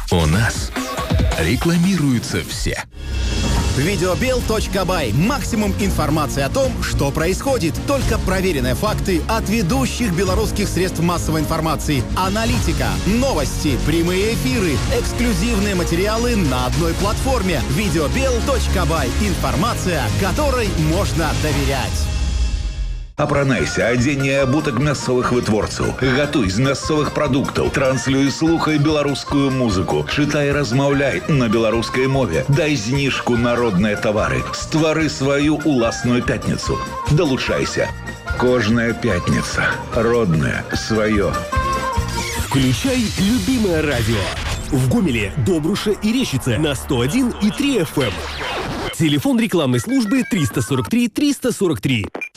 У нас рекламируются все. Videobill.by. Максимум информации о том, что происходит. Только проверенные факты от ведущих белорусских средств массовой информации. Аналитика, новости, прямые эфиры, эксклюзивные материалы на одной платформе. Videobill.by. Информация, которой можно доверять. Апранайся, адзенне абутак мясцовых вытворцаў. Гатуй з мясцовых прадуктаў. Транслюй, слухай беларускую музыку. Чытай, размаўляй на беларускай мове. Дай зніжку на родныя тавары. Ствары сваю уласную пятніцу. Далучайся. Кожная пятница. Родное, свое. Включай любимое радио. В Гомеле, Добруше и Рещице на 101,3 FM. Телефон рекламной службы 343 343.